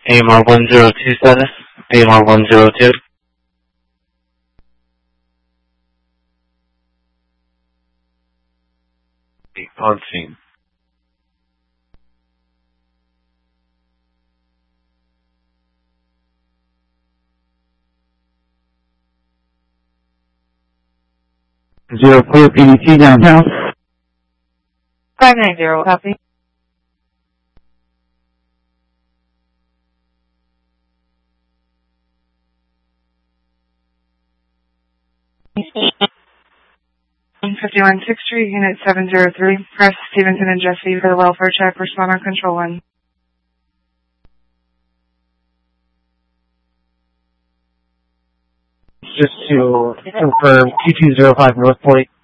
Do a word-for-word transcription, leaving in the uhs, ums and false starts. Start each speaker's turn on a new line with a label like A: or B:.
A: A M R one zero two seven, A M R one zero two. On scene.
B: Zero clear P D T downtown.
C: five nine zero, copy. fifty-one sixth Street, Unit seven zero three. Press Stevenson and Jesse for the welfare check. Respond on control one.
B: Just to confirm, two two zero five North Point,